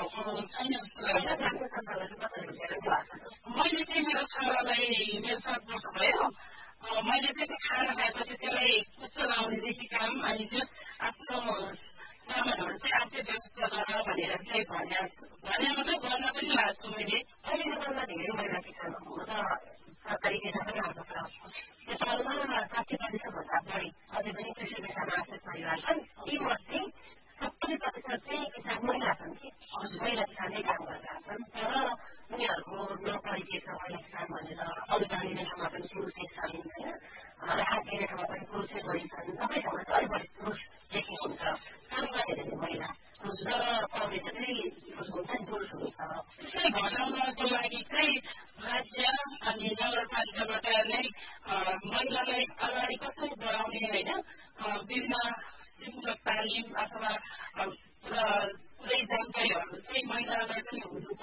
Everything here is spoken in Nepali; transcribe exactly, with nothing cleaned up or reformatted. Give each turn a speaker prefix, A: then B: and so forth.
A: छैन जस्तो लाग्छ। मैले चाहिँ मेरो छोरालाई मेरो सात वर्ष भयो मैले चाहिँ त्यो खाना खाएपछि त्यसलाई उच्च लाउनेदेखि काम अनि त्यस आफ्नो सामानहरू चाहिँ आफै व्यवस्था गर भनेर चाहिँ भनेको छु भने मात्रै गर्न पनि लाग्छु मैले अहिले नेपालमा धेरै महिला किसानहरू र सरकारी पेसा पनि आएको छ नेपालमा साठी प्रतिशतभन्दा बढी अझै पनि कृषि पेसामा आश्रित परिवार छन् तीमध्ये सत्तरी प्रतिशत चाहिँ किसान महिला छन् कि महिला किसानले काम गरेका छन् तर उनीहरूको नोकरी के छ महिला किसान भनेर अरू जाने ठाउँमा पनि पुरुषै छन् होइन राहत दिने ठाउँमा पनि पुरुषै बढी छन् सबै ठाउँमा चाहिँ अलिक बढी पुरुष देखिएको हुन्छ काम गर्ने धेरै महिला रोजगार पाउने चाहिँ हुन्छ नि पुरुष हुन्छ त्यसलाई घटाउनको लागि चाहिँ राज्य अनि नगरपालिकाबाट नै महिलालाई अगाडि कसरी बढाउने होइन विभिन्न सिपमूलक तालिम अथवा पुरै जानकारीहरू चाहिँ महिलालाई पनि हुनु